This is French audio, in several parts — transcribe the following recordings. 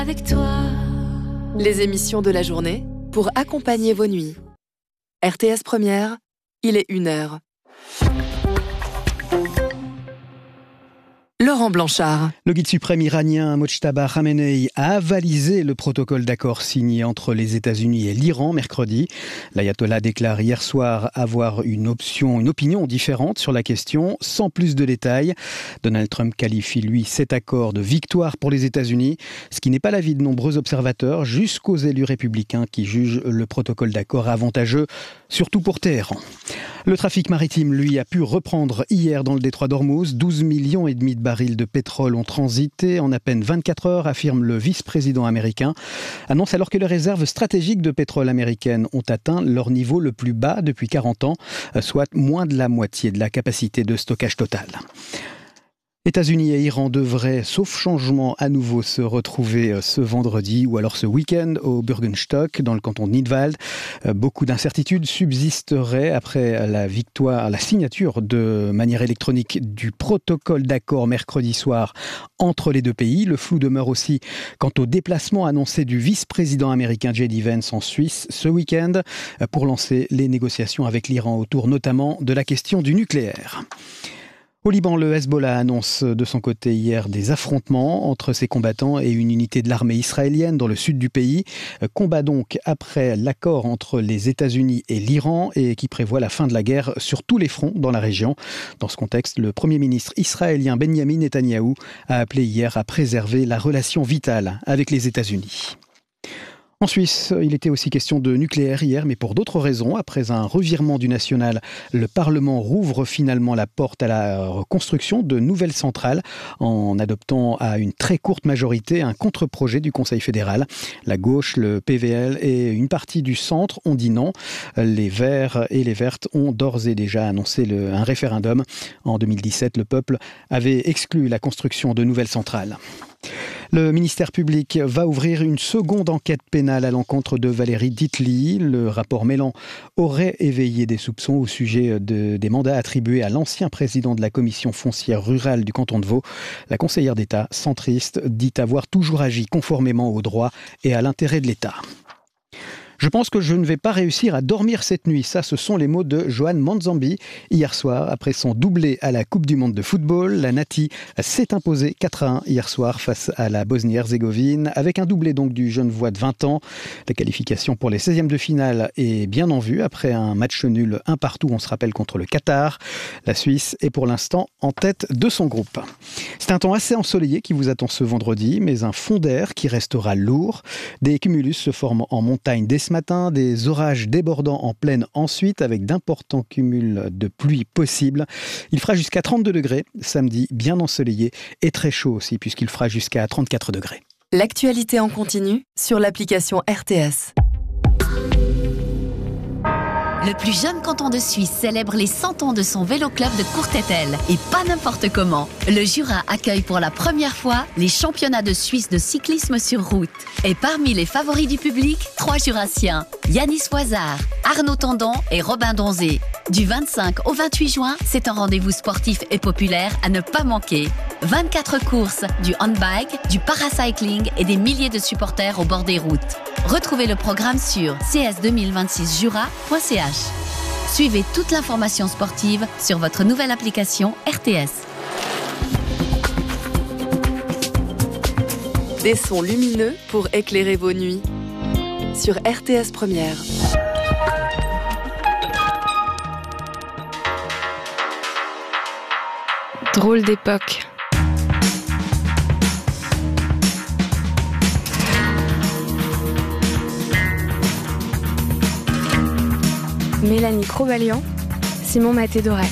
avec toi. Les émissions de la journée pour accompagner vos nuits. RTS Première, il est 1h. Laurent Blanchard. Le guide suprême iranien Mojtaba Khamenei a avalisé le protocole d'accord signé entre les États-Unis et l'Iran mercredi. L'ayatollah déclare hier soir avoir une opinion différente sur la question, sans plus de détails. Donald Trump qualifie, lui, cet accord de victoire pour les États-Unis, ce qui n'est pas l'avis de nombreux observateurs, jusqu'aux élus républicains qui jugent le protocole d'accord avantageux, surtout pour Téhéran. Le trafic maritime, lui, a pu reprendre hier dans le détroit d'Ormuz. 12,5 millions de barils de pétrole ont transité en à peine 24 heures, affirme le vice-président américain. Annonce alors que les réserves stratégiques de pétrole américaines ont atteint leur niveau le plus bas depuis 40 ans, soit moins de la moitié de la capacité de stockage totale. États-Unis et Iran devraient, sauf changement, à nouveau se retrouver ce vendredi ou alors ce week-end au Bürgenstock, dans le canton de Nidwald. Beaucoup d'incertitudes subsisteraient après la signature de manière électronique du protocole d'accord mercredi soir entre les deux pays. Le flou demeure aussi quant au déplacement annoncé du vice-président américain J.D. Vance en Suisse ce week-end pour lancer les négociations avec l'Iran autour notamment de la question du nucléaire. Au Liban, le Hezbollah annonce de son côté hier des affrontements entre ses combattants et une unité de l'armée israélienne dans le sud du pays. Combat donc après l'accord entre les États-Unis et l'Iran et qui prévoit la fin de la guerre sur tous les fronts dans la région. Dans ce contexte, le Premier ministre israélien Benjamin Netanyahou a appelé hier à préserver la relation vitale avec les États-Unis. En Suisse, il était aussi question de nucléaire hier, mais pour d'autres raisons. Après un revirement du national, le Parlement rouvre finalement la porte à la construction de nouvelles centrales en adoptant à une très courte majorité un contre-projet du Conseil fédéral. La gauche, le PVL et une partie du centre ont dit non. Les Verts et les Vertes ont d'ores et déjà annoncé un référendum. En 2017, le peuple avait exclu la construction de nouvelles centrales. Le ministère public va ouvrir une seconde enquête pénale à l'encontre de Valérie Dietly. Le rapport Mélan aurait éveillé des soupçons au sujet des mandats attribués à l'ancien président de la commission foncière rurale du canton de Vaud. La conseillère d'État, centriste, dit avoir toujours agi conformément au droit et à l'intérêt de l'État. Je pense que je ne vais pas réussir à dormir cette nuit. Ça, ce sont les mots de Johan Manzambi. Hier soir, après son doublé à la Coupe du Monde de football, la Nati s'est imposée 4-1 hier soir face à la Bosnie-Herzégovine, avec un doublé donc du Genevois de 20 ans. La qualification pour les 16e de finale est bien en vue après un match nul 1-1, on se rappelle, contre le Qatar. La Suisse est pour l'instant en tête de son groupe. C'est un temps assez ensoleillé qui vous attend ce vendredi, mais un fond d'air qui restera lourd. Des cumulus se forment en montagne dès ce matin, des orages débordant en plaine ensuite avec d'importants cumuls de pluie possibles. Il fera jusqu'à 32 degrés samedi, bien ensoleillé et très chaud aussi puisqu'il fera jusqu'à 34 degrés. L'actualité en continu sur l'application RTS. Le plus jeune canton de Suisse célèbre les 100 ans de son vélo-club de Courtétel. Et pas n'importe comment. Le Jura accueille pour la première fois les championnats de Suisse de cyclisme sur route. Et parmi les favoris du public, 3 Jurassiens. Yanis Voisard, Arnaud Tendon et Robin Donzé. Du 25 au 28 juin, c'est un rendez-vous sportif et populaire à ne pas manquer. 24 courses, du handbike, du paracycling et des milliers de supporters au bord des routes. Retrouvez le programme sur cs2026jura.ch. Suivez toute l'information sportive sur votre nouvelle application RTS. Des sons lumineux pour éclairer vos nuits. Sur RTS Première. Drôle d'époque. Mélanie Crobalian, Simon Maté-Doré.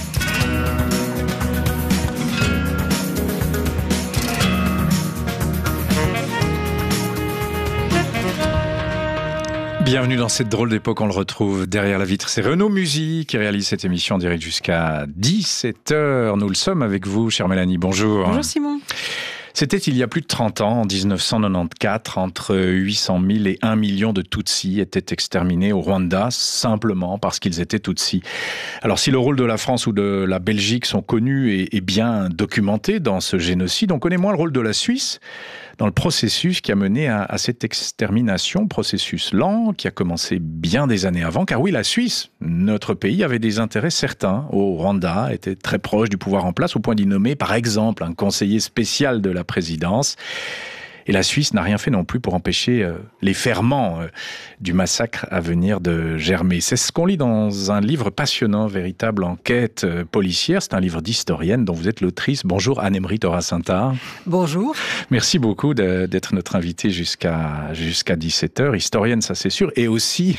Bienvenue dans cette drôle d'époque, on le retrouve derrière la vitre. C'est Renaud Musy qui réalise cette émission en direct jusqu'à 17h. Nous le sommes avec vous, chère Mélanie. Bonjour. Bonjour Simon. C'était il y a plus de 30 ans, en 1994, entre 800 000 et 1 million de Tutsis étaient exterminés au Rwanda, simplement parce qu'ils étaient Tutsis. Alors si le rôle de la France ou de la Belgique sont connus et bien documentés dans ce génocide, on connaît moins le rôle de la Suisse, dans le processus qui a mené à cette extermination, processus lent qui a commencé bien des années avant, car oui, la Suisse, notre pays, avait des intérêts certains au Rwanda, était très proche du pouvoir en place, au point d'y nommer, par exemple, un conseiller spécial de la présidence. Et la Suisse n'a rien fait non plus pour empêcher les ferments du massacre à venir de germer. C'est ce qu'on lit dans un livre passionnant, véritable enquête policière. C'est un livre d'historienne dont vous êtes l'autrice. Bonjour Anne-Emery Toracinta. Bonjour. Merci beaucoup d'être notre invitée jusqu'à 17h. Historienne, ça c'est sûr. Et aussi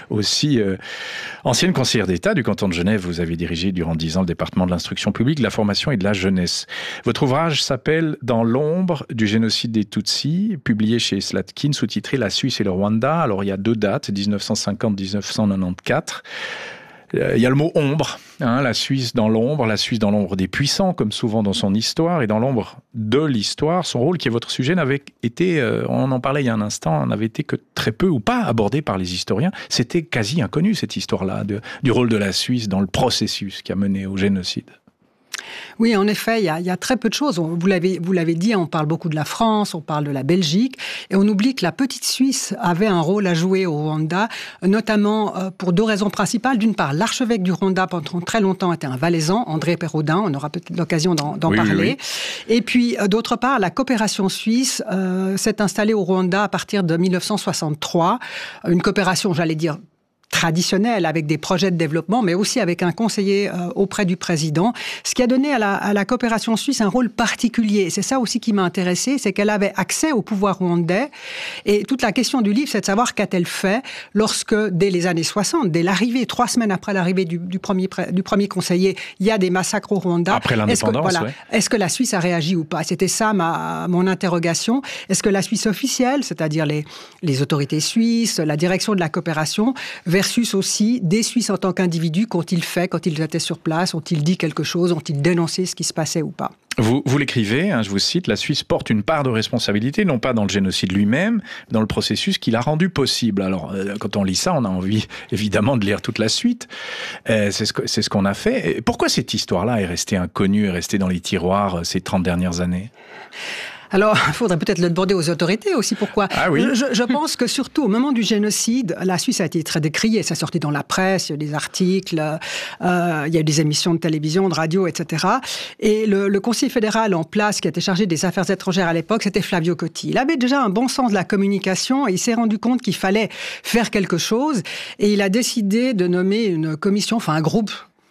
ancienne conseillère d'État du canton de Genève. Vous avez dirigé durant 10 ans le département de l'instruction publique, de la formation et de la jeunesse. Votre ouvrage s'appelle « Dans l'ombre du génocide des Tutsis », publié chez Slatkin, sous-titré « La Suisse et le Rwanda ». Alors, il y a 2 dates, 1950-1994. Il y a le mot « ombre », la Suisse dans l'ombre des puissants, comme souvent dans son histoire, et dans l'ombre de l'histoire. Son rôle, qui est votre sujet, n'avait été, on en parlait il y a un instant, n'avait été que très peu ou pas abordé par les historiens. C'était quasi inconnu, cette histoire-là, du rôle de la Suisse dans le processus qui a mené au génocide. Oui, en effet, il y a très peu de choses. Vous l'avez dit, on parle beaucoup de la France, on parle de la Belgique, et on oublie que la petite Suisse avait un rôle à jouer au Rwanda, notamment pour 2 raisons principales. D'une part, l'archevêque du Rwanda, pendant très longtemps, était un Valaisan, André Pérodin, on aura peut-être l'occasion d'en parler. Oui. Et puis, d'autre part, la coopération suisse s'est installée au Rwanda à partir de 1963, une coopération, j'allais dire, traditionnelle, avec des projets de développement, mais aussi avec un conseiller auprès du président, ce qui a donné à la coopération suisse un rôle particulier. C'est ça aussi qui m'a intéressée, c'est qu'elle avait accès au pouvoir rwandais, et toute la question du livre, c'est de savoir qu'a-t-elle fait lorsque, dès les années 60, dès l'arrivée, 3 semaines après l'arrivée du premier conseiller, il y a des massacres au Rwanda. Après l'indépendance, Est-ce que la Suisse a réagi ou pas? C'était ça mon interrogation. Est-ce que la Suisse officielle, c'est-à-dire les autorités suisses, la direction de la coopération, versus aussi des Suisses en tant qu'individus, qu'ont-ils fait quand ils étaient sur place? Ont-ils dit quelque chose? Ont-ils dénoncé ce qui se passait ou pas? Vous l'écrivez, je vous cite, la Suisse porte une part de responsabilité, non pas dans le génocide lui-même, dans le processus qui l'a rendu possible. Alors, quand on lit ça, on a envie, évidemment, de lire toute la suite. C'est ce qu'on a fait. Et pourquoi cette histoire-là est restée inconnue, est restée dans les tiroirs ces 30 dernières années ? Alors, il faudrait peut-être le demander aux autorités aussi. Pourquoi ? Ah oui. Je pense que surtout au moment du génocide, la Suisse a été très décriée. Ça sortit dans la presse, il y a eu des articles, il y a eu des émissions de télévision, de radio, etc. Et le Conseil fédéral en place, qui était chargé des affaires étrangères à l'époque, c'était Flavio Cotti. Il avait déjà un bon sens de la communication et il s'est rendu compte qu'il fallait faire quelque chose. Et il a décidé de nommer une commission, enfin un groupe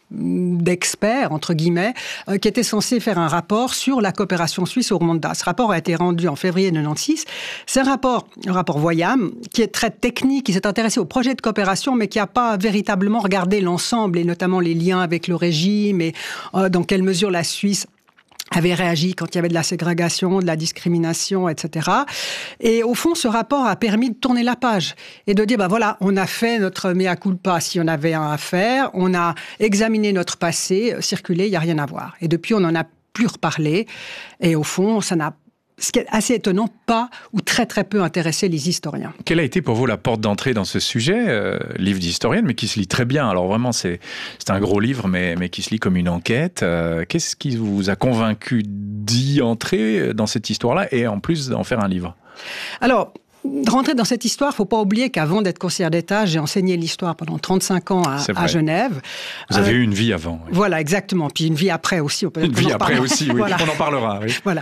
d'experts, entre guillemets, qui était censé faire un rapport sur la coopération suisse au Rwanda. Ce rapport a été rendu en février 1996. C'est un rapport Voyam, qui est très technique, qui s'est intéressé au projet de coopération, mais qui n'a pas véritablement regardé l'ensemble, et notamment les liens avec le régime, et dans quelle mesure la Suisse avait réagi quand il y avait de la ségrégation, de la discrimination, etc. Et au fond, ce rapport a permis de tourner la page et de dire, voilà, on a fait notre mea culpa si on avait un à faire, on a examiné notre passé, circulé, il n'y a rien à voir. Et depuis, on n'en a plus reparlé. Et au fond, ça n'a, ce qui est assez étonnant, pas ou très très peu intéressé les historiens. Quelle a été pour vous la porte d'entrée dans ce sujet, livre d'historienne, mais qui se lit très bien. Alors vraiment, c'est un gros livre, mais qui se lit comme une enquête. Qu'est-ce qui vous a convaincu d'y entrer dans cette histoire-là et en plus d'en faire un livre ? Alors, de rentrer dans cette histoire, il ne faut pas oublier qu'avant d'être conseillère d'État, j'ai enseigné l'histoire pendant 35 ans à Genève. Vous avez eu une vie avant. Oui. Voilà, exactement. Puis une vie après aussi. Une vie après aussi, oui. Voilà. On en parlera. Oui. Voilà.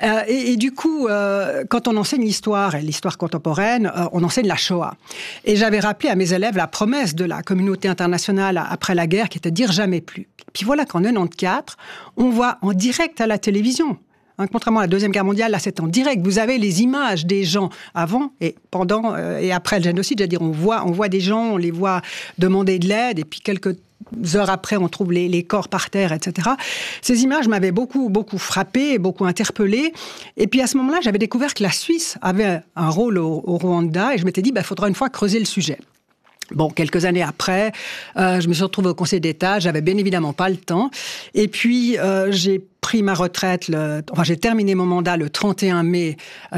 Et du coup, quand on enseigne l'histoire, et l'histoire contemporaine, on enseigne la Shoah. Et j'avais rappelé à mes élèves la promesse de la communauté internationale après la guerre, qui était de dire jamais plus. Puis voilà qu'en 1994, on voit en direct à la télévision. Contrairement à la Deuxième Guerre mondiale, là, c'est en direct. Vous avez les images des gens avant et pendant et après le génocide. C'est-à-dire, on voit des gens, on les voit demander de l'aide, et puis quelques heures après, on trouve les corps par terre, etc. Ces images m'avaient beaucoup frappé, beaucoup interpellé. Et puis, à ce moment-là, j'avais découvert que la Suisse avait un rôle au Rwanda, et je m'étais dit, il faudra une fois creuser le sujet. Bon, quelques années après, je me suis retrouvée au Conseil d'État. J'avais bien évidemment pas le temps. Et puis, j'ai pris ma retraite, j'ai terminé mon mandat le 31 mai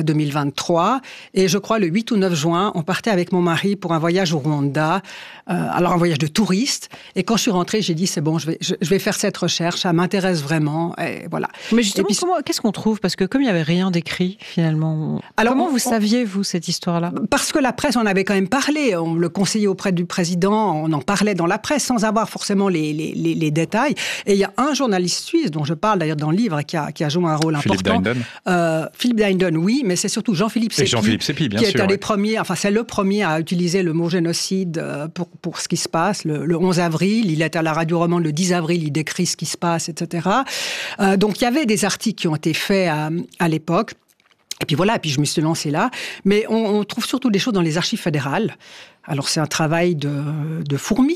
2023 et je crois le 8 ou 9 juin, on partait avec mon mari pour un voyage au Rwanda, alors un voyage de touriste. Et quand je suis rentrée, j'ai dit c'est bon, je vais faire cette recherche, ça m'intéresse vraiment. Et voilà. Mais justement, qu'est-ce qu'on trouve? Parce que comme il n'y avait rien d'écrit finalement, comment vous saviez, vous, cette histoire-là? Parce que la presse en avait quand même parlé, on le conseillait auprès du président, on en parlait dans la presse sans avoir forcément les détails. Et il y a un journaliste suisse dont je parle d'ailleurs dans le livre qui a joué un rôle important. Philippe Deinden, oui, mais c'est surtout Jean-Philippe Seppi, bien qui sûr, est un des premiers, c'est le premier à utiliser le mot génocide pour ce qui se passe. Le 11 avril, il est à la Radio Romande le 10 avril, il décrit ce qui se passe, etc. Donc il y avait des articles qui ont été faits à l'époque. Et puis voilà, je me suis lancée là. Mais on trouve surtout des choses dans les archives fédérales. Alors c'est un travail de fourmi,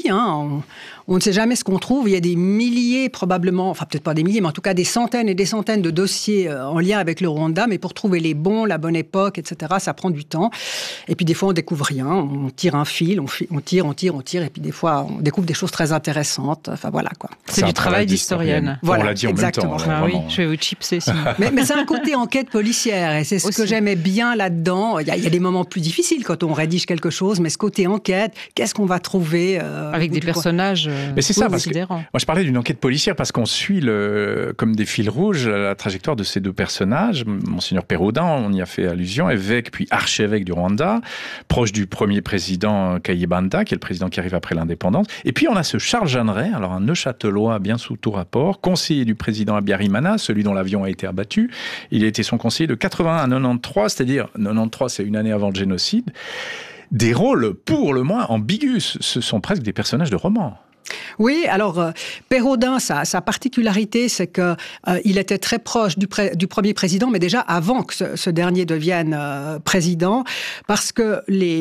on ne sait jamais ce qu'on trouve. Il y a des milliers probablement, peut-être pas des milliers, mais en tout cas des centaines et des centaines de dossiers en lien avec le Rwanda, mais pour trouver les bons, la bonne époque, etc., ça prend du temps. Et puis des fois on découvre rien, on tire un fil, on tire, et puis des fois on découvre des choses très intéressantes. Voilà quoi. C'est du travail d'historienne. Voilà, on l'a dit exactement. En même temps. Oui, je vais vous chipser. mais c'est un côté enquête policière, et c'est ce que j'aimais bien là-dedans. Il y a des moments plus difficiles quand on rédige quelque chose, mais ce côté enquête, qu'est-ce qu'on va trouver avec des personnages mais c'est ça, parce que moi je parlais d'une enquête policière parce qu'on suit comme des fils rouges la trajectoire de ces deux personnages. Monseigneur Pérodin, on y a fait allusion, évêque puis archevêque du Rwanda, proche du premier président Kayibanda, qui est le président qui arrive après l'indépendance. Et puis on a ce Charles Jeanneret, alors un Neuchâtelois bien sous tout rapport, conseiller du président Habyarimana, celui dont l'avion a été abattu. Il a été son conseiller de 81 à 93, c'est-à-dire 93 c'est une année avant le génocide. Des rôles pour le moins ambigus, ce sont presque des personnages de romans. Oui, alors Pérodin, sa particularité, c'est que il était très proche du premier président, mais déjà avant que ce dernier devienne président, parce que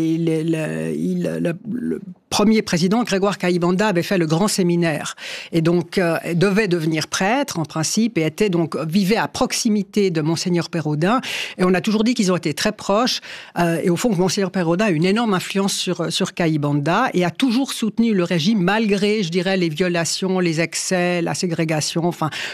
le premier président, Grégoire Kayibanda, avait fait le grand séminaire et donc devait devenir prêtre en principe et vivait à proximité de Monseigneur Pérodin. Et on a toujours dit qu'ils ont été très proches et au fond, Monseigneur Pérodin a une énorme influence sur Kayibanda et a toujours soutenu le régime malgré, je dirais, les violations, les excès, la ségrégation,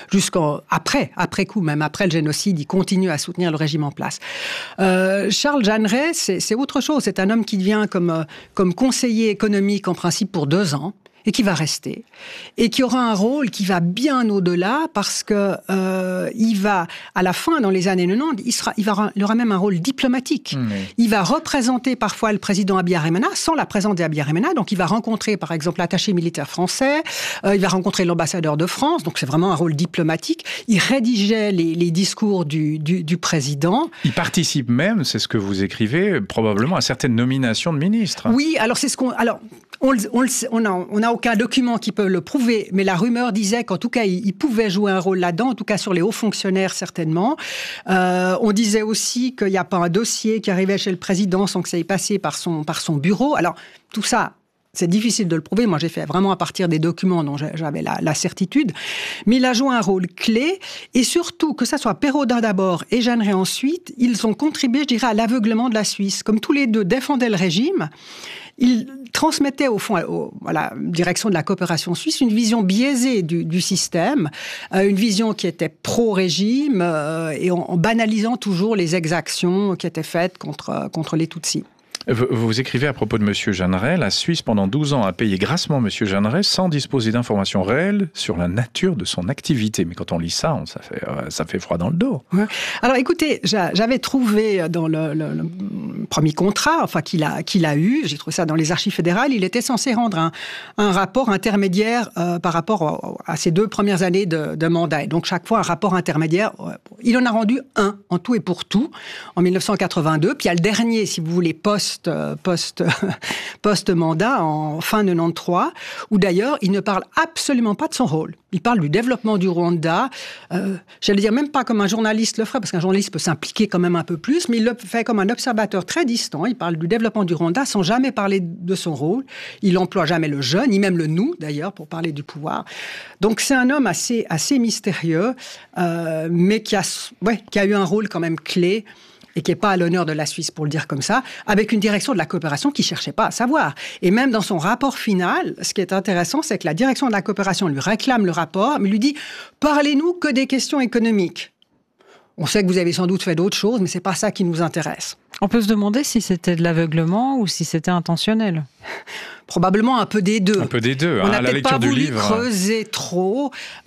après coup, même après le génocide, il continue à soutenir le régime en place. Charles Jeanneret, c'est autre chose. C'est un homme qui devient comme conseiller économique en principe pour 2 ans et qui va rester et qui aura un rôle qui va bien au-delà parce que il va à la fin dans les années 90 il aura même un rôle diplomatique. Il va représenter parfois le président Habyarimana sans la présence d'Habyarimana, donc il va rencontrer par exemple l'attaché militaire français, il va rencontrer l'ambassadeur de France, donc c'est vraiment un rôle diplomatique. Il rédigeait les discours du président. Il participe même, c'est ce que vous écrivez, probablement à certaines nominations de ministres. Oui, alors c'est ce qu'on on n'a aucun document qui peut le prouver, mais la rumeur disait qu'en tout cas, il pouvait jouer un rôle là-dedans, en tout cas sur les hauts fonctionnaires certainement. On disait aussi qu'il n'y a pas un dossier qui arrivait chez le président sans que ça ait passé par son bureau. Alors, tout ça, c'est difficile de le prouver. Moi, j'ai fait vraiment à partir des documents dont j'avais la certitude. Mais il a joué un rôle clé. Et surtout, que ça soit Pérodin d'abord et Jeanneret ensuite, ils ont contribué, je dirais, à l'aveuglement de la Suisse. Comme tous les deux défendaient le régime, ils transmettaient au fond à la direction de la coopération suisse une vision biaisée du système, une vision qui était pro-régime et en banalisant toujours les exactions qui étaient faites contre les Tutsis. Vous écrivez à propos de M. Jeanneret, la Suisse pendant 12 ans a payé grassement M. Jeanneret sans disposer d'informations réelles sur la nature de son activité. Mais quand on lit ça, ça fait froid dans le dos. Ouais. Alors écoutez, j'avais trouvé dans le premier contrat qu'il a eu, j'ai trouvé ça dans les archives fédérales, il était censé rendre un rapport intermédiaire par rapport à ses 2 premières années de mandat. Et donc chaque fois un rapport intermédiaire, il en a rendu un en tout et pour tout en 1982. Puis il y a le dernier, si vous voulez, post-mandat en fin 93, où d'ailleurs, il ne parle absolument pas de son rôle. Il parle du développement du Rwanda, j'allais dire même pas comme un journaliste le ferait, parce qu'un journaliste peut s'impliquer quand même un peu plus, mais il le fait comme un observateur très distant. Il parle du développement du Rwanda sans jamais parler de son rôle. Il n'emploie jamais le je, ni même le nous, d'ailleurs, pour parler du pouvoir. Donc c'est un homme assez mystérieux, mais qui a eu un rôle quand même clé et qui n'est pas à l'honneur de la Suisse, pour le dire comme ça, avec une direction de la coopération qui ne cherchait pas à savoir. Et même dans son rapport final, ce qui est intéressant, c'est que la direction de la coopération lui réclame le rapport, mais lui dit « Parlez-nous que des questions économiques. On sait que vous avez sans doute fait d'autres choses, mais ce n'est pas ça qui nous intéresse. » On peut se demander si c'était de l'aveuglement ou si c'était intentionnel. Probablement un peu des deux. Un peu des deux. On n'a la peut-être pas voulu livre. creuser trop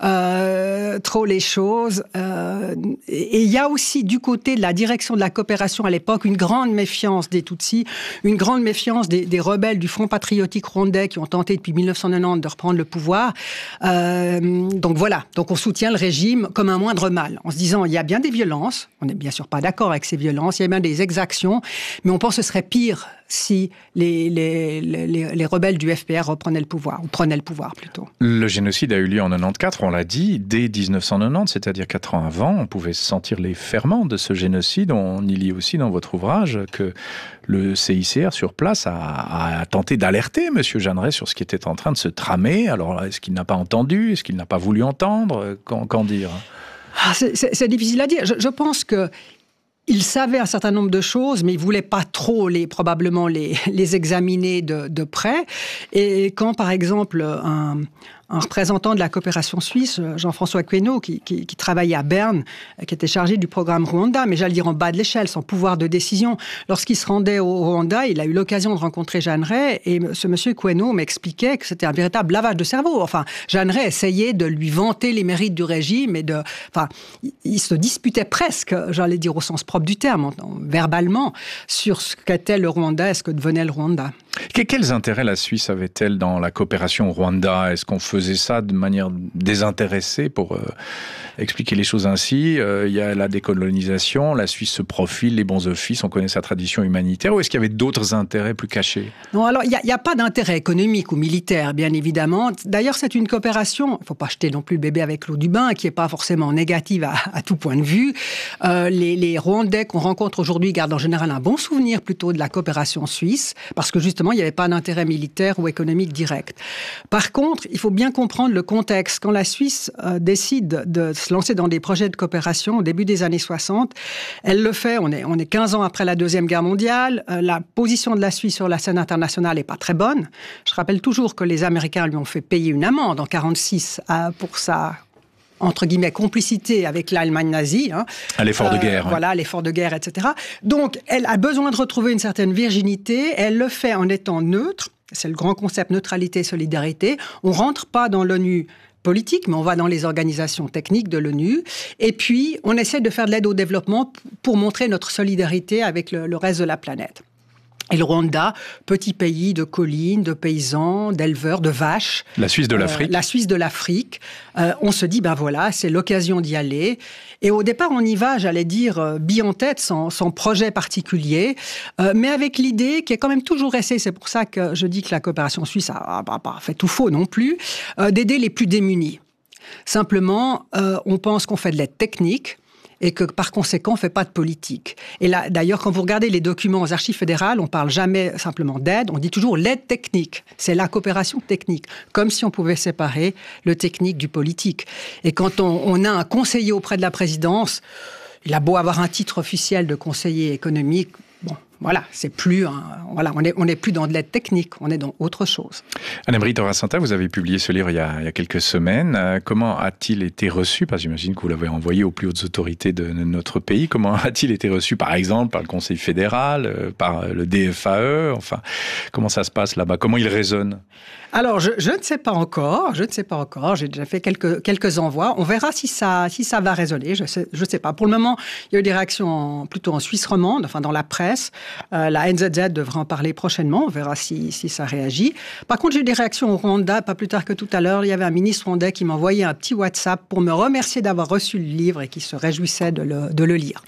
les choses. Et il y a aussi du côté de la direction de la coopération à l'époque une grande méfiance des Tutsis, une grande méfiance des rebelles du Front patriotique rwandais qui ont tenté depuis 1990 de reprendre le pouvoir. Donc voilà, donc on soutient le régime comme un moindre mal, en se disant il y a bien des violences, on n'est bien sûr pas d'accord avec ces violences, il y a bien des exactions, mais on pense que ce serait pire si les rebelles du FPR reprenaient le pouvoir, ou prenaient le pouvoir plutôt. Le génocide a eu lieu en 94, on l'a dit, dès 1990, c'est-à-dire 4 ans avant, on pouvait sentir les ferments de ce génocide. On y lit aussi dans votre ouvrage que le CICR sur place a tenté d'alerter M. Jeanneret sur ce qui était en train de se tramer. Alors, est-ce qu'il n'a pas entendu? Est-ce qu'il n'a pas voulu entendre? Qu'en dire? C'est difficile à dire. Je pense que il savait un certain nombre de choses, mais il ne voulait pas trop probablement les examiner de près. Et quand, par exemple, un représentant de la coopération suisse, Jean-François Queneau, qui travaillait à Berne, qui était chargé du programme Rwanda, mais j'allais dire en bas de l'échelle, sans pouvoir de décision. Lorsqu'il se rendait au Rwanda, il a eu l'occasion de rencontrer Jeanneret, et ce monsieur Queneau m'expliquait que c'était un véritable lavage de cerveau. Enfin, Jeanneret essayait de lui vanter les mérites du régime, il se disputait presque, j'allais dire au sens propre du terme, verbalement, sur ce qu'était le Rwanda et ce que devenait le Rwanda. Quels intérêts la Suisse avait-elle dans la coopération au Rwanda? Est-ce qu'on faisait ça de manière désintéressée pour expliquer les choses ainsi? Il y a la décolonisation, la Suisse se profile, les bons offices, on connaît sa tradition humanitaire, ou est-ce qu'il y avait d'autres intérêts plus cachés? Non, alors il n'y a pas d'intérêt économique ou militaire, bien évidemment. D'ailleurs, c'est une coopération, il ne faut pas jeter non plus le bébé avec l'eau du bain, qui n'est pas forcément négative à tout point de vue. Les Rwandais qu'on rencontre aujourd'hui gardent en général un bon souvenir plutôt de la coopération suisse, parce que justement, il n'y avait pas d'intérêt militaire ou économique direct. Par contre, il faut bien comprendre le contexte. Quand la Suisse décide de se lancer dans des projets de coopération au début des années 60, elle le fait, on est 15 ans après la Deuxième Guerre mondiale, la position de la Suisse sur la scène internationale n'est pas très bonne. Je rappelle toujours que les Américains lui ont fait payer une amende en 1946 pour sa entre guillemets, complicité avec l'Allemagne nazie. À l'effort de guerre. Voilà, l'effort de guerre, etc. Donc, elle a besoin de retrouver une certaine virginité. Elle le fait en étant neutre. C'est le grand concept neutralité, solidarité. On ne rentre pas dans l'ONU politique, mais on va dans les organisations techniques de l'ONU. Et puis, on essaie de faire de l'aide au développement pour montrer notre solidarité avec le reste de la planète. Et le Rwanda, petit pays de collines, de paysans, d'éleveurs, de vaches. La Suisse de l'Afrique. La Suisse de l'Afrique. On se dit, voilà, c'est l'occasion d'y aller. Et au départ, on y va, j'allais dire, bille en tête, sans projet particulier, mais avec l'idée qui est quand même toujours restée, c'est pour ça que je dis que la coopération suisse a pas fait tout faux non plus, d'aider les plus démunis. Simplement, on pense qu'on fait de l'aide technique, et que par conséquent, on ne fait pas de politique. Et là, d'ailleurs, quand vous regardez les documents aux archives fédérales, on ne parle jamais simplement d'aide, on dit toujours l'aide technique. C'est la coopération technique, comme si on pouvait séparer le technique du politique. Et quand on a un conseiller auprès de la présidence, il a beau avoir un titre officiel de conseiller économique, voilà, c'est plus on n'est plus dans de l'aide technique, on est dans autre chose. Anne-Marie Torasanta, vous avez publié ce livre il y a quelques semaines. Comment a-t-il été reçu? Parce que j'imagine que vous l'avez envoyé aux plus hautes autorités de notre pays. Comment a-t-il été reçu, par exemple, par le Conseil fédéral, par le DFAE? Enfin, comment ça se passe là-bas? Comment il résonne? Alors, je ne sais pas encore. J'ai déjà fait quelques envois. On verra si ça va résonner. Je sais pas. Pour le moment, il y a eu des réactions plutôt en Suisse romande, enfin dans la presse. La NZZ devrait en parler prochainement. On verra si ça réagit. Par contre, j'ai eu des réactions au Rwanda. Pas plus tard que tout à l'heure, il y avait un ministre rwandais qui m'a envoyé un petit WhatsApp pour me remercier d'avoir reçu le livre et qui se réjouissait de le lire.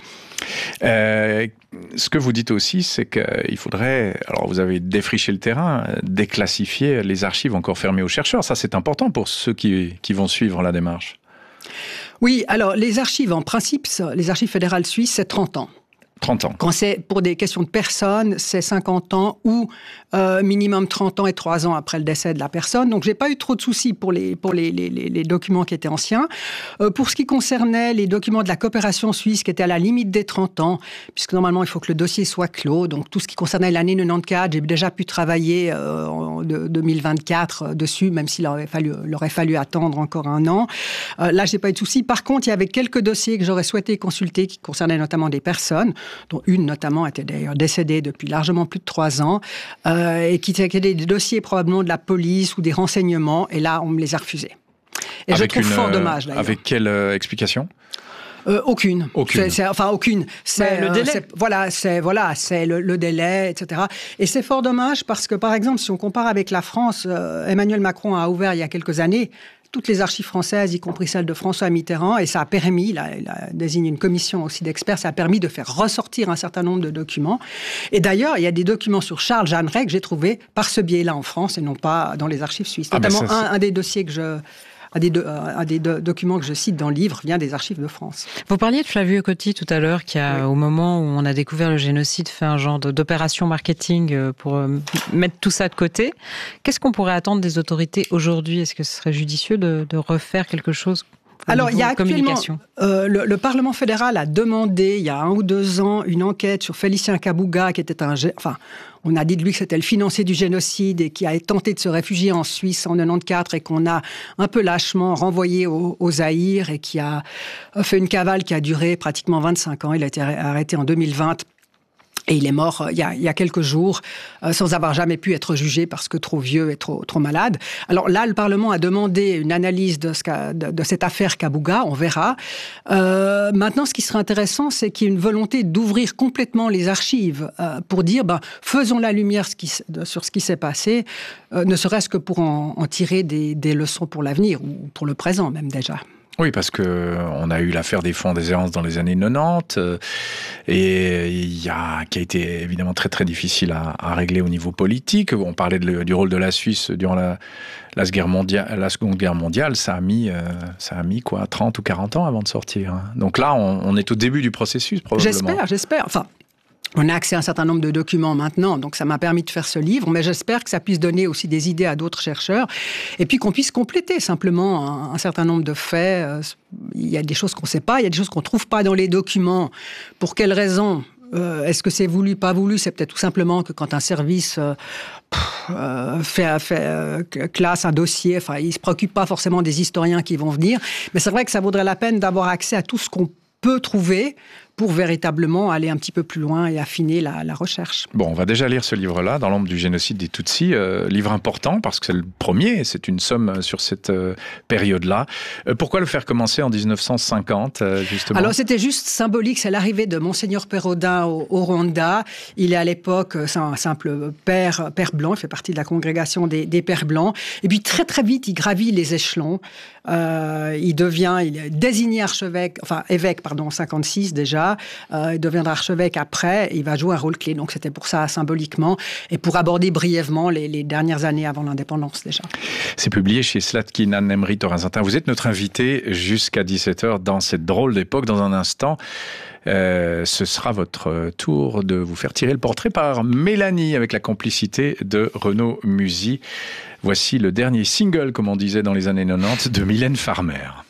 Ce que vous dites aussi, c'est qu'il faudrait, alors vous avez défriché le terrain, déclassifier les archives encore fermées aux chercheurs. Ça, c'est important pour ceux qui vont suivre la démarche. Oui, alors les archives, en principe, les archives fédérales suisses, c'est 30 ans. 30 ans. Quand c'est pour des questions de personnes, c'est 50 ans ou minimum 30 ans et 3 ans après le décès de la personne. Donc, j'ai pas eu trop de soucis pour les documents qui étaient anciens. Pour ce qui concernait les documents de la coopération suisse qui étaient à la limite des 30 ans, puisque normalement, il faut que le dossier soit clos. Donc, tout ce qui concernait l'année 94, j'ai déjà pu travailler en 2024 dessus, même s'il aurait fallu attendre encore un an. Là, j'ai pas eu de soucis. Par contre, il y avait quelques dossiers que j'aurais souhaité consulter qui concernaient notamment des personnes, dont une notamment était d'ailleurs décédée depuis largement plus de 3 ans, et qui étaient des dossiers probablement de la police ou des renseignements, et là, on me les a refusés. Et je trouve fort dommage, d'ailleurs. Avec quelle explication ? Aucune. Aucune. Aucune. C'est le délai. C'est le délai, etc. Et c'est fort dommage parce que, par exemple, si on compare avec la France, Emmanuel Macron a ouvert il y a quelques années toutes les archives françaises, y compris celles de François Mitterrand, et ça a permis, il a désigné une commission aussi d'experts, ça a permis de faire ressortir un certain nombre de documents. Et d'ailleurs, il y a des documents sur Charles Jeanneret que j'ai trouvés par ce biais-là en France et non pas dans les archives suisses. Notamment un des dossiers que un des documents que je cite dans le livre vient des archives de France. Vous parliez de Flavio Cotti tout à l'heure, qui a, au moment où on a découvert le génocide, fait un genre d'opération marketing pour mettre tout ça de côté. Qu'est-ce qu'on pourrait attendre des autorités aujourd'hui ? Est-ce que ce serait judicieux de refaire quelque chose ? Alors, il y a actuellement, le Parlement fédéral a demandé, il y a 1 ou 2 ans, une enquête sur Félicien Kabuga, qui était on a dit de lui que c'était le financier du génocide et qui a tenté de se réfugier en Suisse en 94 et qu'on a un peu lâchement renvoyé au Zaïre et qui a fait une cavale qui a duré pratiquement 25 ans. Il a été arrêté en 2020. Et il est mort il y a quelques jours, sans avoir jamais pu être jugé parce que trop vieux et trop malade. Alors là, le Parlement a demandé une analyse de cette affaire Kabuga, on verra. Maintenant, ce qui serait intéressant, c'est qu'il y ait une volonté d'ouvrir complètement les archives pour dire, faisons la lumière sur ce qui s'est passé, ne serait-ce que pour en tirer des leçons pour l'avenir, ou pour le présent même déjà. Oui, parce qu'on a eu l'affaire des fonds des errances dans les années 90 qui a été évidemment très très difficile à régler au niveau politique. On parlait du rôle de la Suisse durant la Seconde Guerre mondiale. Ça a mis 30 ou 40 ans avant de sortir. Donc là, on est au début du processus probablement. J'espère. On a accès à un certain nombre de documents maintenant, donc ça m'a permis de faire ce livre, mais j'espère que ça puisse donner aussi des idées à d'autres chercheurs, et puis qu'on puisse compléter simplement un certain nombre de faits. Il y a des choses qu'on ne sait pas, il y a des choses qu'on ne trouve pas dans les documents. Pour quelles raisons ? Est-ce que c'est voulu, pas voulu ? C'est peut-être tout simplement que quand un service classe un dossier, il ne se préoccupe pas forcément des historiens qui vont venir, mais c'est vrai que ça vaudrait la peine d'avoir accès à tout ce qu'on peut trouver pour véritablement aller un petit peu plus loin et affiner la recherche. Bon, on va déjà lire ce livre-là, Dans l'ombre du génocide des Tutsis, livre important parce que c'est le premier, c'est une somme sur cette période-là. Pourquoi le faire commencer en 1950, justement ? Alors, c'était juste symbolique, c'est l'arrivée de Monseigneur Perraudin au Rwanda. Il est à l'époque un simple père blanc, il fait partie de la congrégation des pères blancs. Et puis, très très vite, il gravit les échelons. Il est désigné évêque, en 56 déjà. Il deviendra archevêque après, et il va jouer un rôle clé. Donc c'était pour ça, symboliquement, et pour aborder brièvement les dernières années avant l'indépendance déjà. C'est publié chez Slatkin, Anne-Emery Torinzantin. Vous êtes notre invité jusqu'à 17h dans cette drôle d'époque. Dans un instant, ce sera votre tour de vous faire tirer le portrait par Mélanie, avec la complicité de Renaud Musy. Voici le dernier single, comme on disait dans les années 90, de Mylène Farmer.